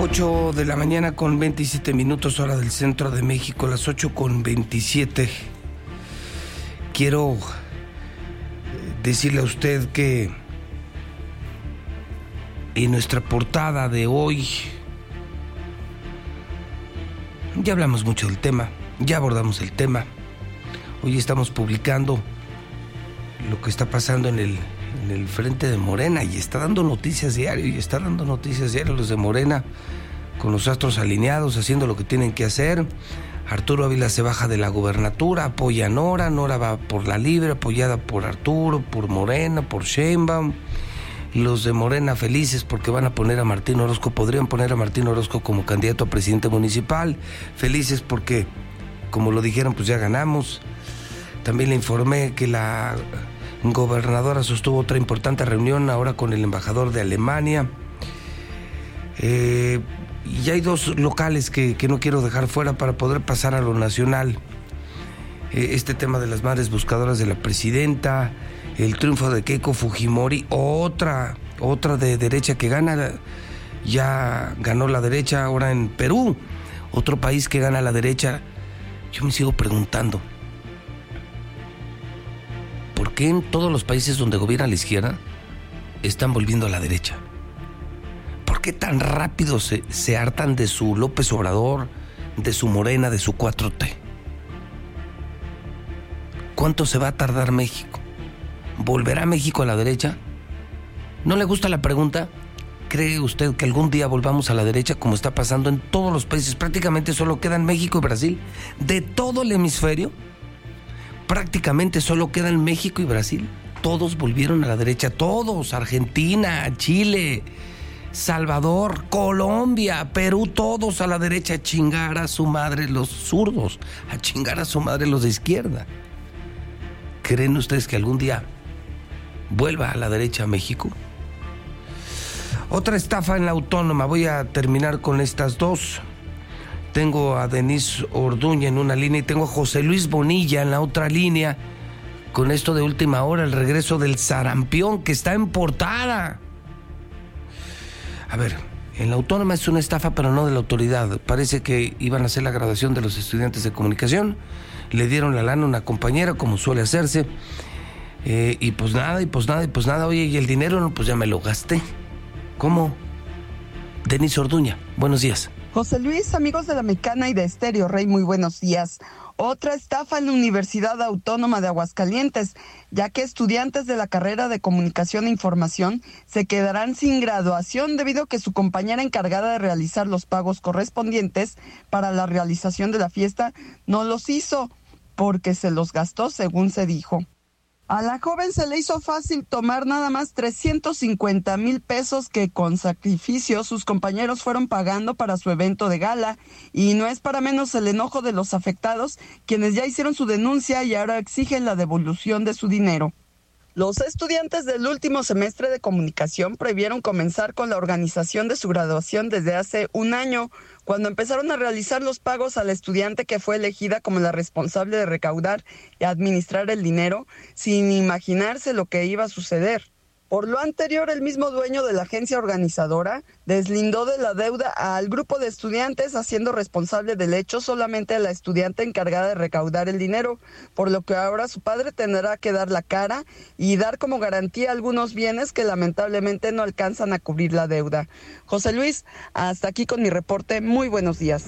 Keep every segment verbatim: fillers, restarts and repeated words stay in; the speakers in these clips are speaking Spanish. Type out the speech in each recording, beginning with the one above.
ocho de la mañana con veintisiete minutos, hora del centro de México, las ocho con veintisiete. Quiero decirle a usted que en nuestra portada de hoy ya hablamos mucho del tema, ya abordamos el tema. Hoy estamos publicando lo que está pasando en el, en el frente de Morena, y está dando noticias diario, y está dando noticias diario los de Morena, con los astros alineados, haciendo lo que tienen que hacer. Arturo Ávila se baja de la gubernatura, apoya a Nora, Nora va por la libre, apoyada por Arturo, por Morena, por Sheinbaum. Los de Morena felices porque van a poner a Martín Orozco, podrían poner a Martín Orozco como candidato a presidente municipal. Felices porque, como lo dijeron, pues ya ganamos. También le informé que la gobernadora sostuvo otra importante reunión ahora con el embajador de Alemania. Eh, y hay dos locales que, que no quiero dejar fuera para poder pasar a lo nacional. Eh, este tema de las madres buscadoras de la presidenta, el triunfo de Keiko Fujimori, otra, otra de derecha que gana, ya ganó la derecha ahora en Perú, otro país que gana la derecha. Yo me sigo preguntando, ¿por qué en todos los países donde gobierna la izquierda están volviendo a la derecha? ¿Por qué tan rápido se, se hartan de su López Obrador, de su Morena, de su cuatro T? ¿Cuánto se va a tardar México? ¿Volverá México a la derecha? ¿No le gusta la pregunta? ¿Cree usted que algún día volvamos a la derecha como está pasando en todos los países? Prácticamente solo quedan México y Brasil. De todo el hemisferio, prácticamente solo quedan México y Brasil. Todos volvieron a la derecha, todos. Argentina, Chile, Salvador, Colombia, Perú, todos a la derecha, a chingar a su madre los zurdos, a chingar a su madre los de izquierda. ¿Creen ustedes que algún día vuelva a la derecha México? Otra estafa en la Autónoma. Voy a terminar con estas dos. Tengo a Denise Orduña en una línea y tengo a José Luis Bonilla en la otra línea. Con esto de última hora, el regreso del sarampión que está en portada. A ver, en la Autónoma es una estafa, pero no de la autoridad. Parece que iban a hacer la graduación de los estudiantes de comunicación. Le dieron la lana a una compañera, como suele hacerse. Eh, y pues nada, y pues nada, y pues nada. Oye, ¿y el dinero? No, pues ya me lo gasté. ¿Cómo? Denise Orduña, buenos días. José Luis, amigos de La Mexicana y de Estéreo Rey, muy buenos días. Otra estafa en la Universidad Autónoma de Aguascalientes, ya que estudiantes de la carrera de Comunicación e Información se quedarán sin graduación debido a que su compañera encargada de realizar los pagos correspondientes para la realización de la fiesta no los hizo porque se los gastó, según se dijo. A la joven se le hizo fácil tomar nada más trescientos cincuenta mil pesos que con sacrificio sus compañeros fueron pagando para su evento de gala, y no es para menos el enojo de los afectados, quienes ya hicieron su denuncia y ahora exigen la devolución de su dinero. Los estudiantes del último semestre de comunicación previeron comenzar con la organización de su graduación desde hace un año, cuando empezaron a realizar los pagos a la estudiante que fue elegida como la responsable de recaudar y administrar el dinero, sin imaginarse lo que iba a suceder. Por lo anterior, el mismo dueño de la agencia organizadora deslindó de la deuda al grupo de estudiantes, haciendo responsable del hecho solamente a la estudiante encargada de recaudar el dinero, por lo que ahora su padre tendrá que dar la cara y dar como garantía algunos bienes que lamentablemente no alcanzan a cubrir la deuda. José Luis, hasta aquí con mi reporte. Muy buenos días.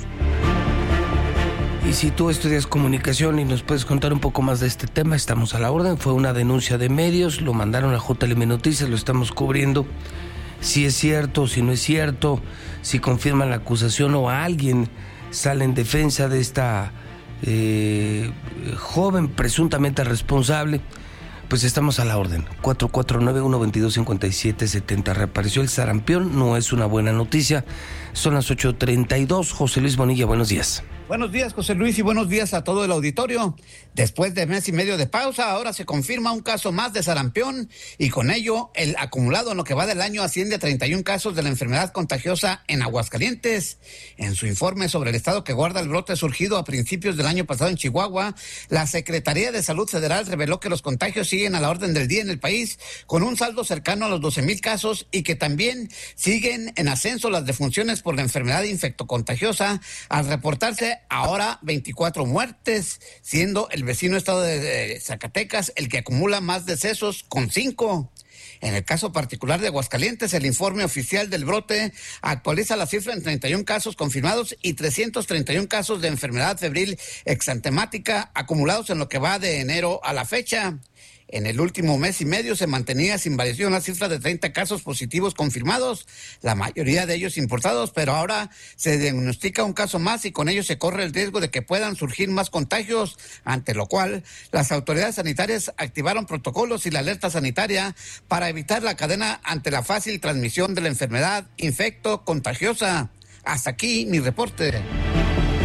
Y si tú estudias comunicación y nos puedes contar un poco más de este tema, estamos a la orden. Fue una denuncia de medios, lo mandaron a J L M Noticias, lo estamos cubriendo. Si es cierto, si no es cierto, si confirman la acusación o alguien sale en defensa de esta eh, joven presuntamente responsable, pues estamos a la orden. cuatro cuatro nueve, uno dos dos, cinco siete siete cero. Reapareció el sarampión, no es una buena noticia. Son las ocho treinta y dos. José Luis Bonilla, buenos días. Buenos días, José Luis, y buenos días a todo el auditorio. Después de mes y medio de pausa, ahora se confirma un caso más de sarampión y con ello el acumulado en lo que va del año asciende a treinta y un casos de la enfermedad contagiosa en Aguascalientes. En su informe sobre el estado que guarda el brote surgido a principios del año pasado en Chihuahua, la Secretaría de Salud Federal reveló que los contagios siguen a la orden del día en el país con un saldo cercano a los doce mil casos y que también siguen en ascenso las defunciones por la enfermedad infectocontagiosa al reportarse ahora veinticuatro muertes, siendo el vecino estado de Zacatecas el que acumula más decesos con cinco. En el caso particular de Aguascalientes, el informe oficial del brote actualiza la cifra en treinta y un casos confirmados y trescientos treinta y un casos de enfermedad febril exantemática acumulados en lo que va de enero a la fecha. En el último mes y medio se mantenía sin variación la cifra de treinta casos positivos confirmados, la mayoría de ellos importados, pero ahora se diagnostica un caso más y con ello se corre el riesgo de que puedan surgir más contagios, ante lo cual las autoridades sanitarias activaron protocolos y la alerta sanitaria para evitar la cadena ante la fácil transmisión de la enfermedad infecto-contagiosa. Hasta aquí mi reporte.